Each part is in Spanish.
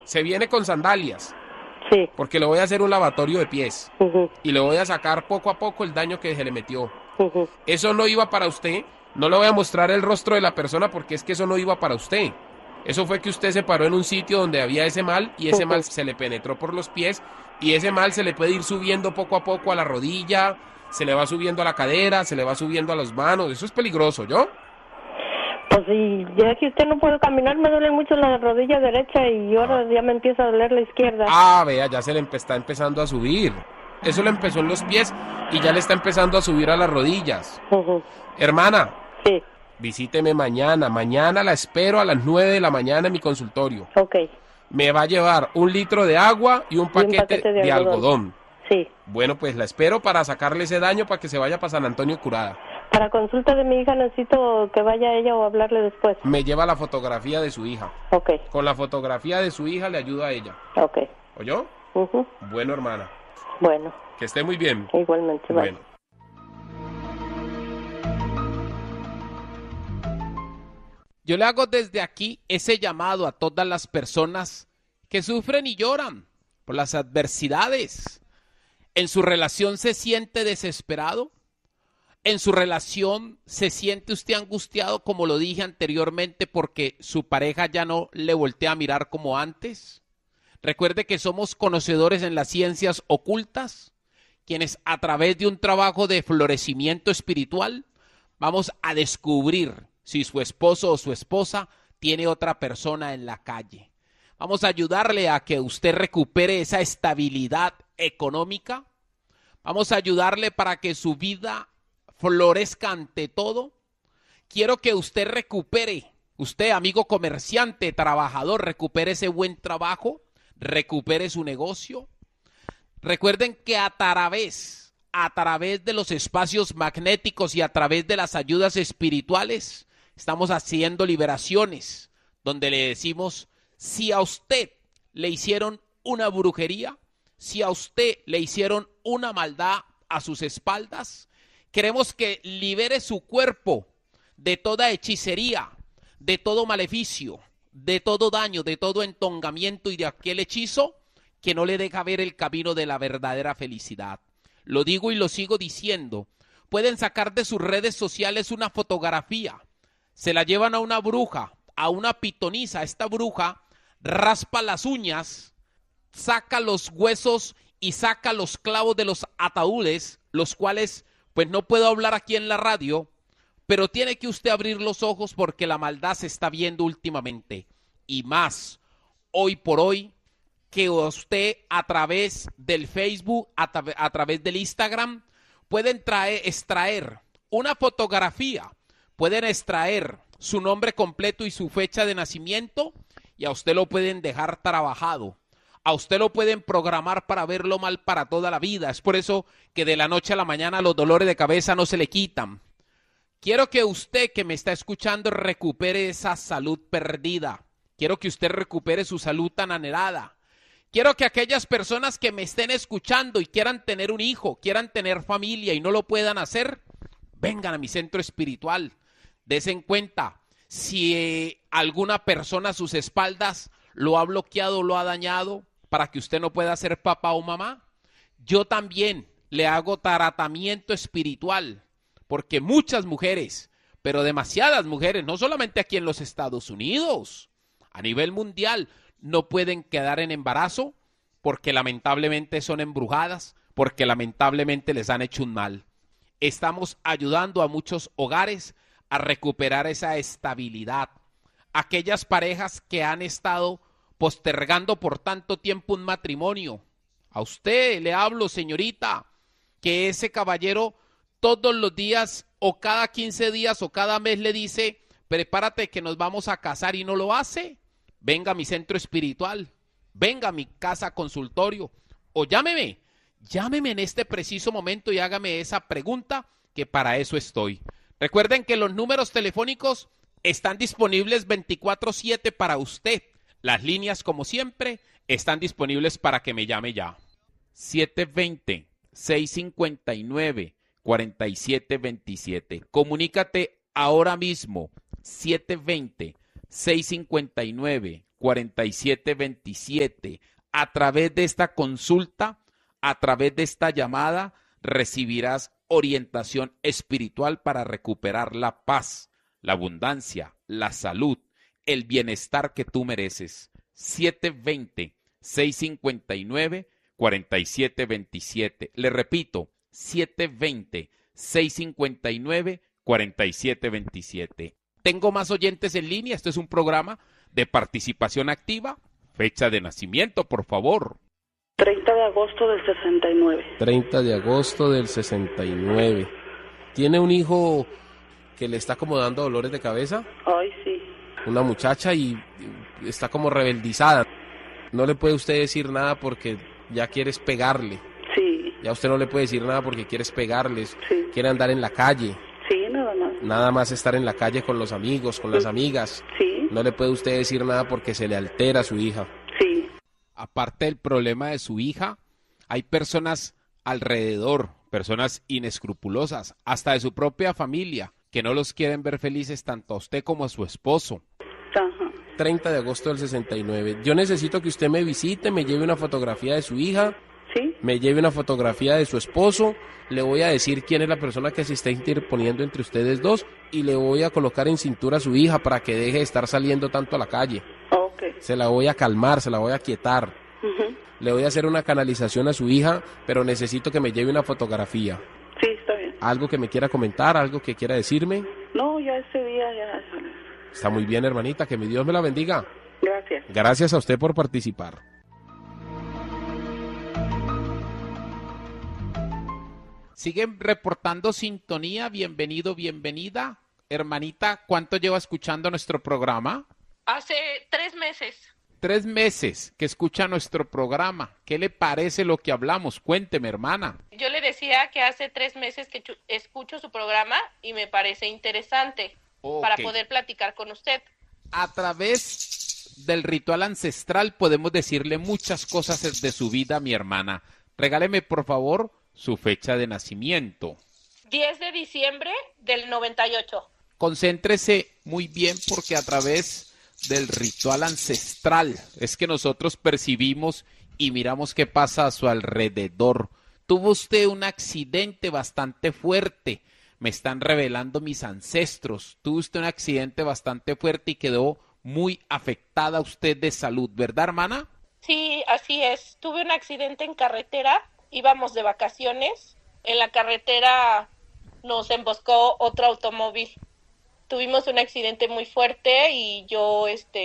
Se viene con sandalias, Sí. porque le voy a hacer un lavatorio de pies Ujú, y le voy a sacar poco a poco el daño que se le metió. ujú. Eso no iba para usted. No le voy a mostrar el rostro de la persona porque es que eso no iba para usted. Eso fue que usted se paró en un sitio donde había ese mal y ese mal Ujú. se le penetró por los pies y ese mal se le puede ir subiendo poco a poco a la rodilla, se le va subiendo a la cadera, se le va subiendo a las manos. Eso es peligroso, ¿yo? Pues sí, ya que usted no puede caminar, me duele mucho la rodilla derecha y Ah, ahora ya me empieza a doler la izquierda. vea, ya se le está empezando a subir. Eso le empezó en los pies y ya le está empezando a subir a las rodillas. Ujú. Hermana, Sí, visíteme mañana. Mañana la espero a las 9 de la mañana en mi consultorio. ok. Me va a llevar 1 litro de agua y un Y un paquete paquete de de algodón. algodón. Sí. Bueno, pues la espero para sacarle ese daño para que se vaya para San Antonio curada. Para consulta de mi hija necesito que vaya ella o hablarle después. Me lleva la fotografía de su hija. Ok, Con la fotografía de su hija le ayuda a ella. ok. ¿Oyó? Ujú. Bueno, hermana. Bueno, Que esté muy bien. igualmente. Bye. Bueno. Yo le hago desde aquí ese llamado a todas las personas que sufren y lloran por las adversidades. ¿En su relación se siente desesperado? ¿En su relación se siente usted angustiado, como lo dije anteriormente, porque su pareja ya no le voltea a mirar como antes? Recuerde que somos conocedores en las ciencias ocultas, quienes a través de un trabajo de florecimiento espiritual vamos a descubrir si su esposo o su esposa tiene otra persona en la calle. Vamos a ayudarle a que usted recupere esa estabilidad económica. Vamos a ayudarle para que su vida florezca ante todo. Quiero que usted recupere, usted amigo comerciante, trabajador, recupere ese buen trabajo, recupere su negocio. Recuerden que a través de los espacios magnéticos y a través de las ayudas espirituales, estamos haciendo liberaciones, donde le decimos, si a usted le hicieron una brujería, si a usted le hicieron una maldad a sus espaldas, queremos que libere su cuerpo de toda hechicería, de todo maleficio, de todo daño, de todo entongamiento y de aquel hechizo que no le deja ver el camino de la verdadera felicidad. Lo digo y lo sigo diciendo. Pueden sacar de sus redes sociales una fotografía, se la llevan a una bruja, a una pitonisa. Esta bruja raspa las uñas, saca los huesos y saca los clavos de los ataúdes, los cuales pues no puedo hablar aquí en la radio, pero tiene que usted abrir los ojos porque la maldad se está viendo últimamente. Y más, hoy por hoy, que usted a través del Facebook, a través del Instagram, pueden extraer una fotografía, pueden extraer su nombre completo y su fecha de nacimiento y a usted lo pueden dejar trabajado. A usted lo pueden programar para verlo mal para toda la vida. Es por eso que de la noche a la mañana los dolores de cabeza no se le quitan. Quiero que usted que me está escuchando recupere esa salud perdida. Quiero que usted recupere su salud tan anhelada. Quiero que aquellas personas que me estén escuchando y quieran tener un hijo, quieran tener familia y no lo puedan hacer, vengan a mi centro espiritual. Desen cuenta, si alguna persona a sus espaldas lo ha bloqueado, lo ha dañado, para que usted no pueda ser papá o mamá, yo también le hago tratamiento espiritual, porque muchas mujeres, pero demasiadas mujeres, no solamente aquí en los Estados Unidos, a nivel mundial, no pueden quedar en embarazo porque lamentablemente son embrujadas, porque lamentablemente les han hecho un mal. Estamos ayudando a muchos hogares a recuperar esa estabilidad. Aquellas parejas que han estado postergando por tanto tiempo un matrimonio. A usted le hablo, señorita, que ese caballero todos los días o cada 15 días o cada mes le dice, prepárate que nos vamos a casar y no lo hace. Venga a mi centro espiritual, venga a mi casa consultorio o llámeme en este preciso momento y hágame esa pregunta, que para eso estoy. Recuerden que los números telefónicos están disponibles 24/7 para usted. Las líneas, como siempre, están disponibles para que me llame ya. 720-659-4727. Comunícate ahora mismo. 720-659-4727. 4727. A través de esta consulta, a través de esta llamada, recibirás orientación espiritual para recuperar la paz, la abundancia, la salud, el bienestar que tú mereces. 720-659-4727. Le repito, 720-659-4727. Tengo más oyentes en línea. Esto es un programa de participación activa. Fecha de nacimiento, por favor. 30 de agosto del 69. 30 de agosto del 69. ¿Tiene un hijo que le está como dando dolores de cabeza? Ay, sí. Una muchacha y está como rebeldizada. No le puede usted decir nada porque ya quieres pegarle. Sí. Ya usted no le puede decir nada porque quieres pegarles. Sí. Quiere andar en la calle. Sí, nada más. Nada más estar en la calle con los amigos, con las amigas. Sí. No le puede usted decir nada porque se le altera a su hija. Sí. Aparte del problema de su hija, hay personas alrededor, personas inescrupulosas, hasta de su propia familia, que no los quieren ver felices tanto a usted como a su esposo. Ajá. 30 de agosto del 69. Yo necesito que usted me visite, me lleve una fotografía de su hija, Sí. me lleve una fotografía de su esposo, le voy a decir quién es la persona que se está interponiendo entre ustedes dos y le voy a colocar en cintura a su hija para que deje de estar saliendo tanto a la calle. Ok. Se la voy a calmar, se la voy a quietar. Ujú. Le voy a hacer una canalización a su hija, pero necesito que me lleve una fotografía. Sí, está bien. ¿Algo que me quiera comentar, algo que quiera decirme? No, ya ese día ya. Está muy bien, hermanita, que mi Dios me la bendiga. Gracias. Gracias a usted por participar. Siguen reportando sintonía. Bienvenido, bienvenida. Hermanita, ¿cuánto lleva escuchando nuestro programa? Hace 3 meses. 3 meses que escucha nuestro programa. ¿Qué le parece lo que hablamos? Cuénteme, hermana. Yo le decía que hace 3 meses que escucho su programa y me parece interesante para Ok. poder platicar con usted. A través del ritual ancestral podemos decirle muchas cosas de su vida, mi hermana. Regáleme, por favor, su fecha de nacimiento. 10 de diciembre del 98. Concéntrese muy bien porque a través del ritual ancestral es que nosotros percibimos y miramos qué pasa a su alrededor. Tuvo usted un accidente bastante fuerte. Me están revelando mis ancestros. Tuvo usted un accidente bastante fuerte y quedó muy afectada usted de salud, ¿verdad, hermana? Sí, así es. Tuve un accidente en carretera. Íbamos de vacaciones. En la carretera nos emboscó otro automóvil. Tuvimos un accidente muy fuerte y yo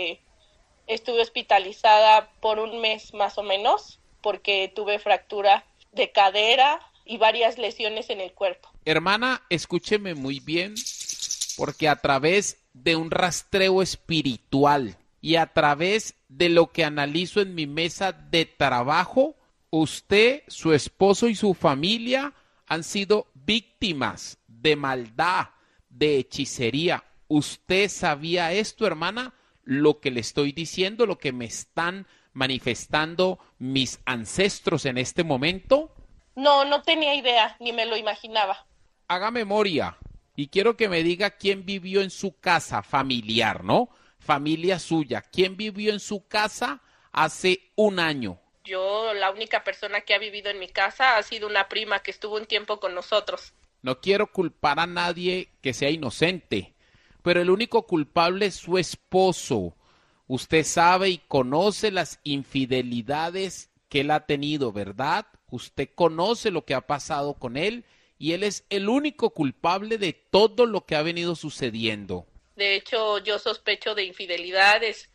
estuve hospitalizada por 1 mes más o menos porque tuve fractura de cadera y varias lesiones en el cuerpo. Hermana, escúcheme muy bien, porque a través de un rastreo espiritual y a través de lo que analizo en mi mesa de trabajo, usted, su esposo y su familia han sido víctimas de maldad, de hechicería. ¿Usted sabía esto, hermana? Lo que le estoy diciendo, lo que me están manifestando mis ancestros en este momento. No tenía idea, ni me lo imaginaba. Haga memoria y quiero que me diga quién vivió en su casa familiar, ¿no? Familia suya. ¿Quién vivió en su casa hace 1 año? Yo, la única persona que ha vivido en mi casa ha sido una prima que estuvo un tiempo con nosotros. No quiero culpar a nadie que sea inocente, pero el único culpable es su esposo. Usted sabe y conoce las infidelidades que él ha tenido, ¿verdad? Usted conoce lo que ha pasado con él y él es el único culpable de todo lo que ha venido sucediendo. De hecho, yo sospecho de infidelidades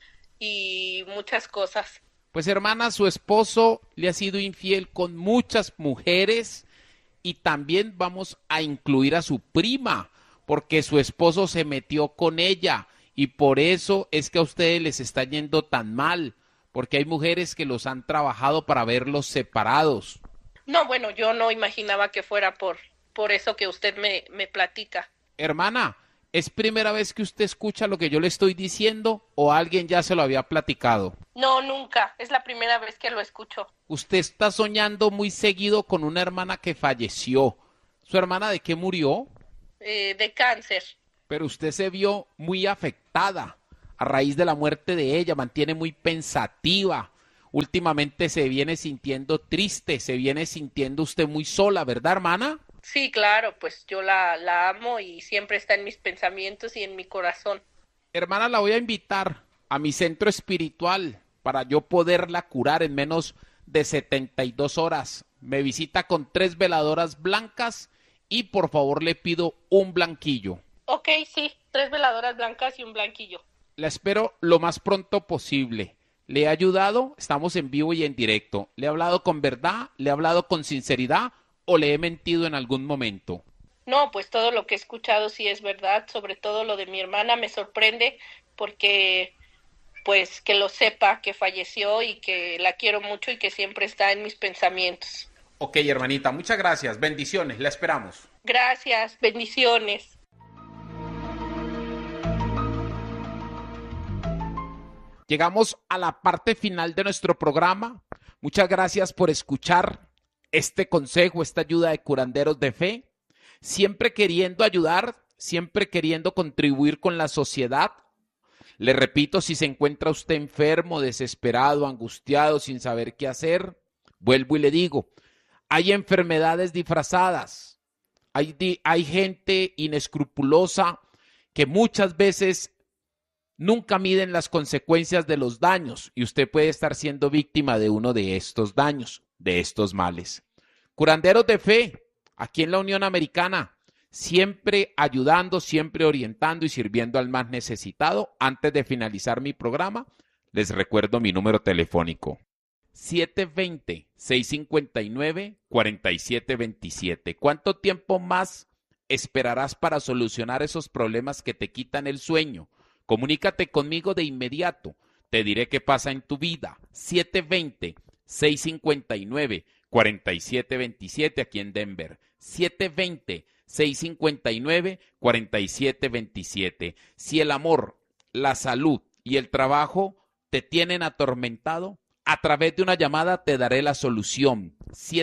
y muchas cosas. Pues hermana, su esposo le ha sido infiel con muchas mujeres y también vamos a incluir a su prima, porque su esposo se metió con ella y por eso es que a ustedes les está yendo tan mal, porque hay mujeres que los han trabajado para verlos separados. No, bueno, yo no imaginaba que fuera por eso que usted me platica. Hermana, ¿es primera vez que usted escucha lo que yo le estoy diciendo o alguien ya se lo había platicado? No, nunca. Es la primera vez que lo escucho. Usted está soñando muy seguido con una hermana que falleció. ¿Su hermana de qué murió? De cáncer. Pero usted se vio muy afectada. a raíz de la muerte de ella, mantiene muy pensativa. Últimamente se viene sintiendo triste, se viene sintiendo usted muy sola, ¿verdad, hermana? Sí, claro, pues yo la amo y siempre está en mis pensamientos y en mi corazón. Hermana, la voy a invitar a mi centro espiritual para yo poderla curar en menos de 72 horas. Me visita con 3 veladoras blancas y por favor le pido un blanquillo. Ok, sí, 3 veladoras blancas y un blanquillo. La espero lo más pronto posible. ¿Le he ayudado? Estamos en vivo y en directo. ¿Le he hablado con verdad? ¿Le he hablado con sinceridad? ¿O le he mentido en algún momento? No, pues todo lo que he escuchado sí es verdad, sobre todo lo de mi hermana me sorprende porque, pues, que lo sepa, que falleció y que la quiero mucho y que siempre está en mis pensamientos. Ok, hermanita, muchas gracias. Bendiciones, la esperamos. Gracias, bendiciones. Llegamos a la parte final de nuestro programa. Muchas gracias por escuchar este consejo, esta ayuda de curanderos de fe. Siempre queriendo ayudar, siempre queriendo contribuir con la sociedad. Le repito, si se encuentra usted enfermo, desesperado, angustiado, sin saber qué hacer, vuelvo y le digo, hay enfermedades disfrazadas, hay gente inescrupulosa que muchas veces nunca miden las consecuencias de los daños y usted puede estar siendo víctima de uno de estos daños, de estos males. Curanderos de fe, aquí en la Unión Americana, siempre ayudando, siempre orientando y sirviendo al más necesitado. Antes de finalizar mi programa, les recuerdo mi número telefónico. 720-659-4727. ¿Cuánto tiempo más esperarás para solucionar esos problemas que te quitan el sueño? Comunícate conmigo de inmediato. Te diré qué pasa en tu vida. 720-659-4727 aquí en Denver. 720-659-4727. Si el amor, la salud y el trabajo te tienen atormentado, a través de una llamada te daré la solución.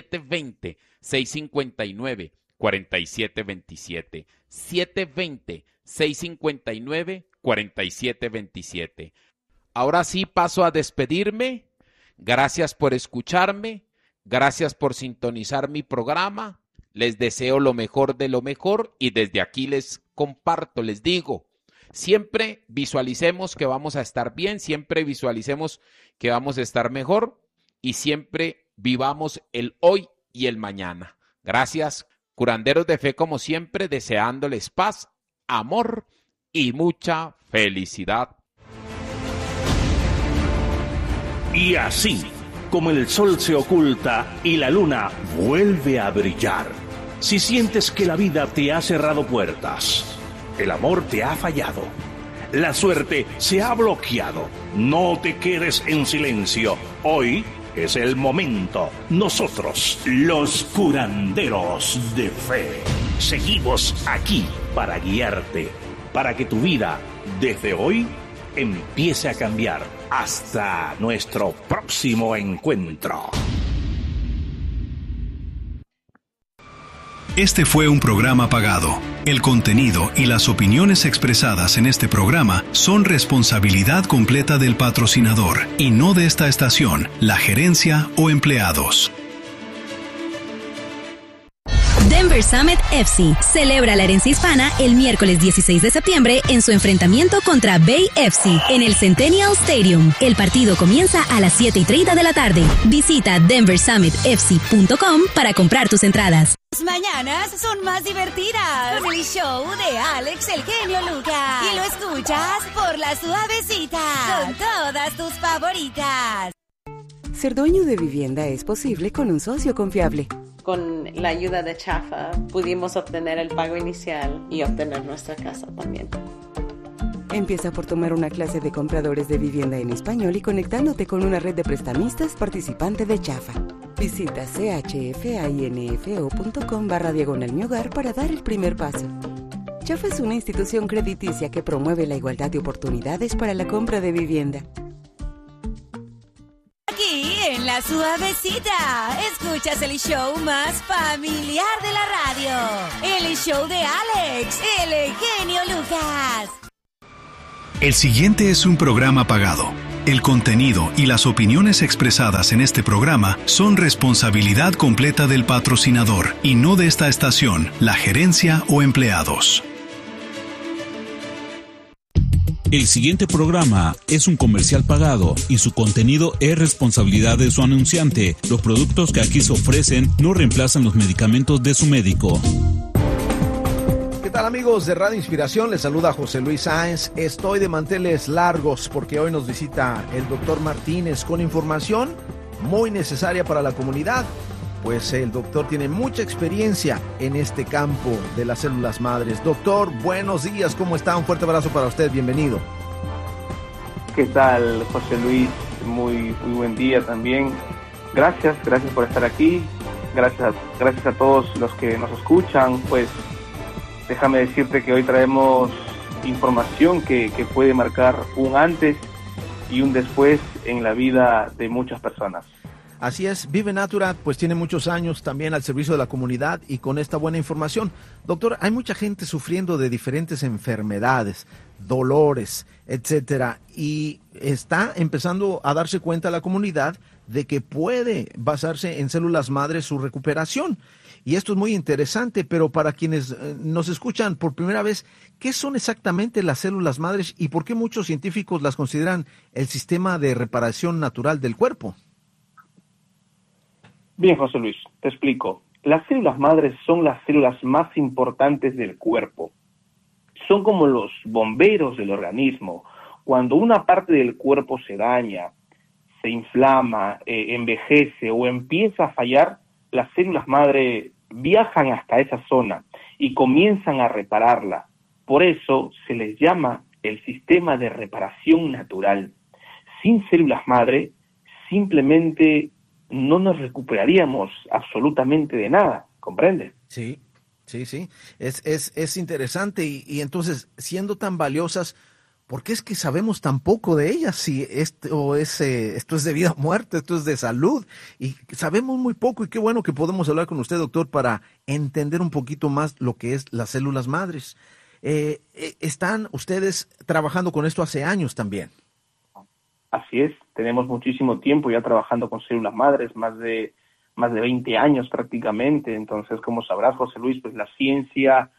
720-659-4727. 720-659-4727. Ahora sí paso a despedirme. Gracias por escucharme. Gracias por sintonizar mi programa. Les deseo lo mejor de lo mejor y desde aquí les comparto, les digo, siempre visualicemos que vamos a estar bien, siempre visualicemos que vamos a estar mejor y siempre vivamos el hoy y el mañana. Gracias, curanderos de fe, como siempre, deseándoles paz, amor y mucha felicidad. Y así, como el sol se oculta y la luna vuelve a brillar, si sientes que la vida te ha cerrado puertas, el amor te ha fallado, la suerte se ha bloqueado, no te quedes en silencio. Hoy es el momento. Nosotros, los curanderos de fe, seguimos aquí para guiarte, para que tu vida, desde hoy, empiece a cambiar. Hasta nuestro próximo encuentro. Este fue un programa pagado. El contenido y las opiniones expresadas en este programa son responsabilidad completa del patrocinador y no de esta estación, la gerencia o empleados. Denver Summit FC celebra la herencia hispana el miércoles 16 de septiembre en su enfrentamiento contra Bay FC en el Centennial Stadium. El partido comienza a las 7:30 de la tarde. Visita denversummitfc.com para comprar tus entradas. Las mañanas son más divertidas. El show de Alex El Genio Lucas. Y lo escuchas por La Suavecita con todas tus favoritas. Ser dueño de vivienda es posible con un socio confiable. Con la ayuda de Chafa pudimos obtener el pago inicial y obtener nuestra casa también. Empieza por tomar una clase de compradores de vivienda en español y conectándote con una red de prestamistas participante de Chafa. Visita chfainfo.com/diagonal-mi-hogar para dar el primer paso. Chafa es una institución crediticia que promueve la igualdad de oportunidades para la compra de vivienda. Aquí en La Suavecita, escuchas el show más familiar de la radio. El show de Alex, El Genio Lucas. El siguiente es un programa pagado. El contenido y las opiniones expresadas en este programa son responsabilidad completa del patrocinador y no de esta estación, la gerencia o empleados. El siguiente programa es un comercial pagado y su contenido es responsabilidad de su anunciante. Los productos que aquí se ofrecen no reemplazan los medicamentos de su médico. ¿Qué tal, amigos de Radio Inspiración? Les saluda José Luis Sáenz. Estoy de manteles largos porque hoy nos visita el doctor Martínez con información muy necesaria para la comunidad. Pues el doctor tiene mucha experiencia en este campo de las células madres. Doctor, buenos días, ¿cómo está? Un fuerte abrazo para usted, bienvenido. ¿Qué tal, José Luis? Muy buen día también. Gracias por estar aquí. Gracias a todos los que nos escuchan. Pues déjame decirte que hoy traemos información que puede marcar un antes y un después en la vida de muchas personas. Así es, Vive Natura pues tiene muchos años también al servicio de la comunidad y con esta buena información. Doctor, hay mucha gente sufriendo de diferentes enfermedades, dolores, etcétera, y está empezando a darse cuenta la comunidad de que puede basarse en células madres su recuperación. Y esto es muy interesante, pero para quienes nos escuchan por primera vez, ¿qué son exactamente las células madres y por qué muchos científicos las consideran el sistema de reparación natural del cuerpo? Bien, José Luis, te explico. Las células madres son las células más importantes del cuerpo. Son como los bomberos del organismo. Cuando una parte del cuerpo se daña, se inflama, envejece o empieza a fallar, las células madre viajan hasta esa zona y comienzan a repararla. Por eso se les llama el sistema de reparación natural. Sin células madre, simplemente no nos recuperaríamos absolutamente de nada, ¿comprende? Sí. Es interesante y entonces, siendo tan valiosas, ¿por qué es que sabemos tan poco de ellas? Si esto es de vida o muerte, esto es de salud, y sabemos muy poco, y qué bueno que podemos hablar con usted, doctor, para entender un poquito más lo que es las células madres. Están ustedes trabajando con esto hace años también. Así es, tenemos muchísimo tiempo ya trabajando con células madres, más de 20 años prácticamente. Entonces, como sabrás, José Luis, pues la ciencia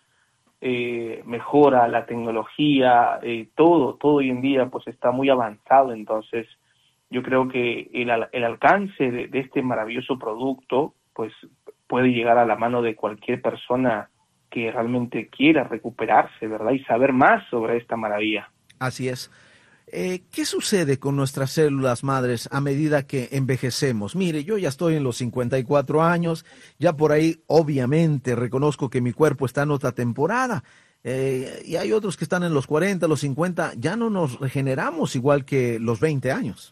mejora, la tecnología, todo hoy en día pues está muy avanzado. Entonces, yo creo que el alcance de este maravilloso producto pues puede llegar a la mano de cualquier persona que realmente quiera recuperarse, ¿verdad? Y saber más sobre esta maravilla. Así es. ¿Qué sucede con nuestras células madres a medida que envejecemos? Mire, yo ya estoy en los 54 años, ya por ahí obviamente reconozco que mi cuerpo está en otra temporada, y hay otros que están en los 40, los 50, ya no nos regeneramos igual que los 20 años.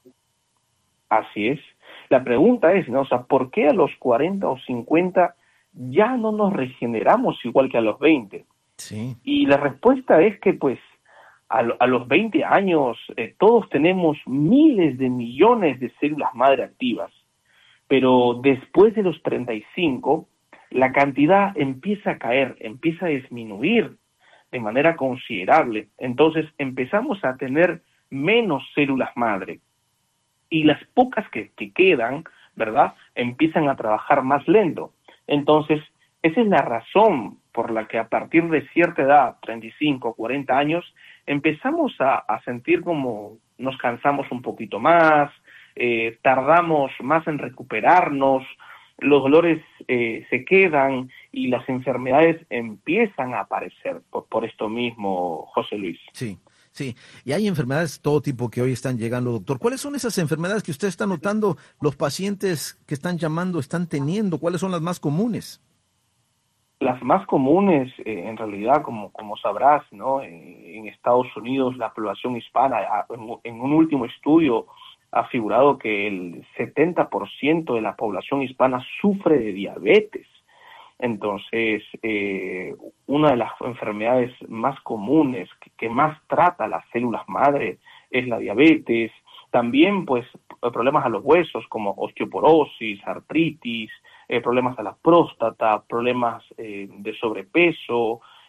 Así es. La pregunta es, ¿no? O sea, ¿por qué a los 40 o 50 ya no nos regeneramos igual que a los 20? Sí. Y la respuesta es que pues a los 20 años todos tenemos miles de millones de células madre activas, pero después de los 35 la cantidad empieza a caer, empieza a disminuir de manera considerable. Entonces empezamos a tener menos células madre y las pocas que quedan, ¿verdad?, empiezan a trabajar más lento. Entonces esa es la razón por la que a partir de cierta edad, 35, 40 años, empezamos a sentir como nos cansamos un poquito más, tardamos más en recuperarnos, los dolores se quedan y las enfermedades empiezan a aparecer por esto mismo, José Luis. Sí, y hay enfermedades de todo tipo que hoy están llegando, doctor. ¿Cuáles son esas enfermedades que usted está notando los pacientes que están llamando, están teniendo? ¿Cuáles son las más comunes? Las más comunes, en realidad, como sabrás, ¿no? En Estados Unidos, la población hispana, en un último estudio, ha figurado que el 70% de la población hispana sufre de diabetes. Entonces, una de las enfermedades más comunes que más trata las células madre es la diabetes. También, pues, problemas a los huesos como osteoporosis, artritis, problemas a la próstata, problemas de sobrepeso,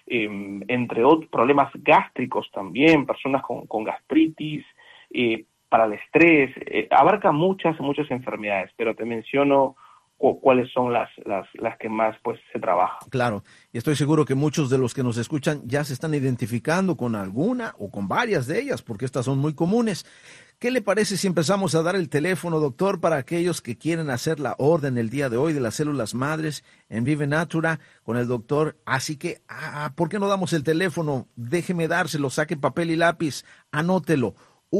entre otros problemas gástricos también, personas con gastritis, para el estrés, abarca muchas enfermedades, pero te menciono cuáles son las que más pues se trabajan. Claro, y estoy seguro que muchos de los que nos escuchan ya se están identificando con alguna o con varias de ellas, porque estas son muy comunes. ¿Qué le parece si empezamos a dar el teléfono, doctor, para aquellos que quieren hacer la orden el día de hoy de las células madres en Vive Natura con el doctor? Así que, ¿por qué no damos el teléfono? Déjeme dárselo, saque papel y lápiz, anótelo.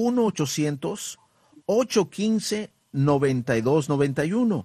1-800-815-9291.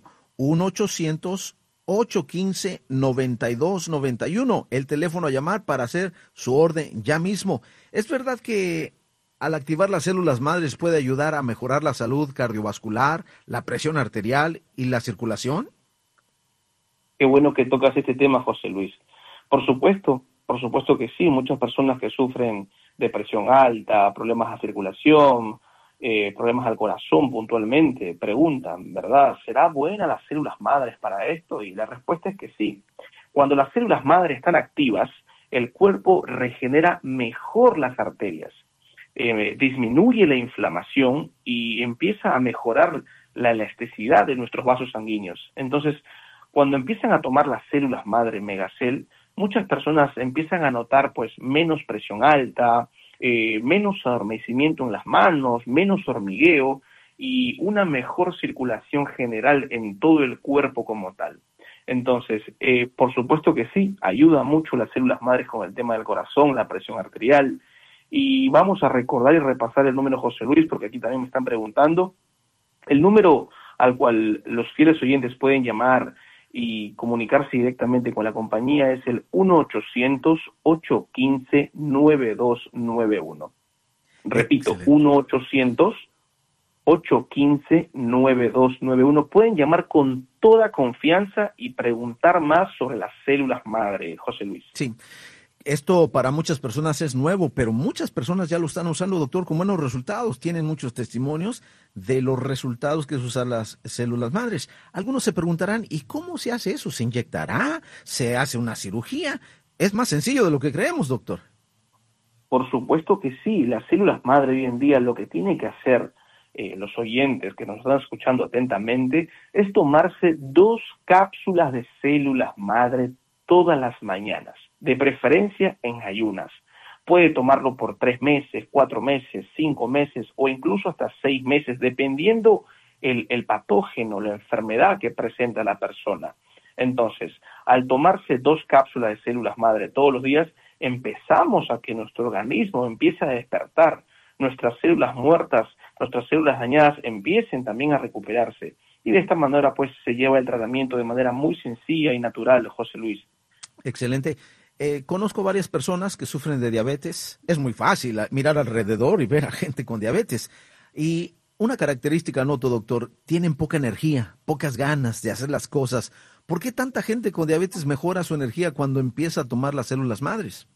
1-800-815-9291. El teléfono a llamar para hacer su orden ya mismo. ¿Es verdad que al activar las células madres puede ayudar a mejorar la salud cardiovascular, la presión arterial y la circulación? Qué bueno que tocas este tema, José Luis. Por supuesto que sí. Muchas personas que sufren de presión alta, problemas de circulación, problemas al corazón puntualmente, preguntan, ¿verdad? ¿Será buena las células madres para esto? Y la respuesta es que sí. Cuando las células madres están activas, el cuerpo regenera mejor las arterias, disminuye la inflamación y empieza a mejorar la elasticidad de nuestros vasos sanguíneos. Entonces, cuando empiezan a tomar las células madre Megacel, muchas personas empiezan a notar pues menos presión alta, menos adormecimiento en las manos, menos hormigueo y una mejor circulación general en todo el cuerpo como tal. Entonces, por supuesto que sí, ayuda mucho las células madres con el tema del corazón, la presión arterial. Y vamos a recordar y repasar el número, José Luis, porque aquí también me están preguntando. El número al cual los fieles oyentes pueden llamar y comunicarse directamente con la compañía es el 1-800-815-9291. Repito, 1-800-815-9291. Pueden llamar con toda confianza y preguntar más sobre las células madre, José Luis. Sí. Esto para muchas personas es nuevo, pero muchas personas ya lo están usando, doctor, con buenos resultados. Tienen muchos testimonios de los resultados que usan las células madres. Algunos se preguntarán, ¿y cómo se hace eso? ¿Se inyectará? ¿Se hace una cirugía? Es más sencillo de lo que creemos, doctor. Por supuesto que sí. Las células madre hoy en día lo que tienen que hacer los oyentes que nos están escuchando atentamente es tomarse 2 cápsulas de células madre todas las mañanas, de preferencia en ayunas. Puede tomarlo por 3 meses, 4 meses, 5 meses o incluso hasta 6 meses, dependiendo el patógeno, la enfermedad que presenta la persona. Entonces, al tomarse 2 cápsulas de células madre todos los días, empezamos a que nuestro organismo empiece a despertar, nuestras células muertas, nuestras células dañadas empiecen también a recuperarse. Y de esta manera, pues, se lleva el tratamiento de manera muy sencilla y natural, José Luis. Excelente. Conozco varias personas que sufren de diabetes. Es muy fácil mirar alrededor y ver a gente con diabetes. Y una característica noto, doctor, tienen poca energía, pocas ganas de hacer las cosas. ¿Por qué tanta gente con diabetes mejora su energía cuando empieza a tomar las células madres?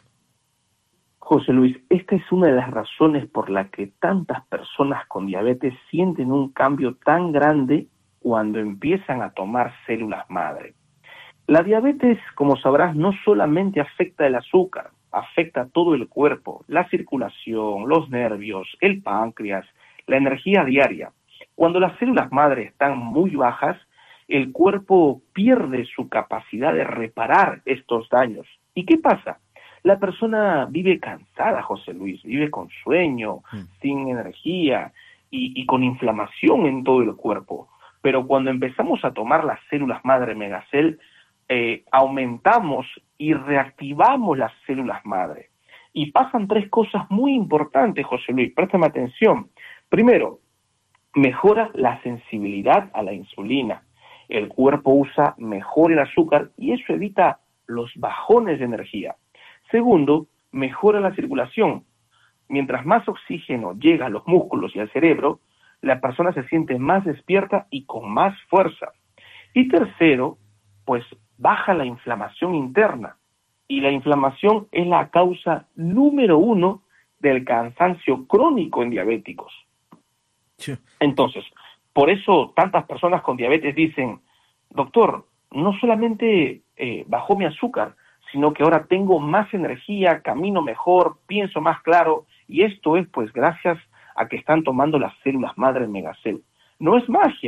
José Luis, esta es una de las razones por la que tantas personas con diabetes sienten un cambio tan grande cuando empiezan a tomar células madre. La diabetes, como sabrás, no solamente afecta el azúcar, afecta todo el cuerpo, la circulación, los nervios, el páncreas, la energía diaria. Cuando las células madre están muy bajas, el cuerpo pierde su capacidad de reparar estos daños. ¿Y qué pasa? La persona vive cansada, José Luis, vive con sueño, sin energía y con inflamación en todo el cuerpo. Pero cuando empezamos a tomar las células madre Megacel, aumentamos y reactivamos las células madre. Y pasan 3 cosas muy importantes, José Luis, préstame atención. Primero, mejora la sensibilidad a la insulina. El cuerpo usa mejor el azúcar y eso evita los bajones de energía. Segundo, mejora la circulación. Mientras más oxígeno llega a los músculos y al cerebro, la persona se siente más despierta y con más fuerza. Y tercero, pues baja la inflamación interna. Y la inflamación es la causa número 1 del cansancio crónico en diabéticos. Sí. Entonces, por eso tantas personas con diabetes dicen, doctor, no solamente bajó mi azúcar, sino que ahora tengo más energía, camino mejor, pienso más claro, y esto es pues gracias a que están tomando las células madre Megacel. No es magia.